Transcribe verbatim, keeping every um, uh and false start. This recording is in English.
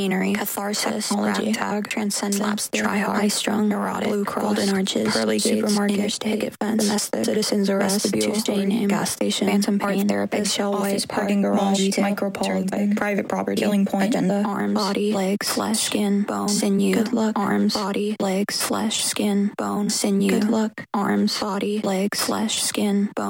machinery, catharsis, technology, tag, transcendence, try-hard, high-strung, neurotic, blue cross, golden arches, pearly gates, supermarket, interstate, picket fence, domestic, citizens arrest, Tuesday name, gas station, phantom pain, therapist, shell office, parking garage, micropole, private property, killing point, agenda, arms, body, legs, flesh, skin, bone, sinew, good luck, arms, body, legs, flesh, skin, bone, sinew, good luck, arms, body, legs, flesh, skin, bone.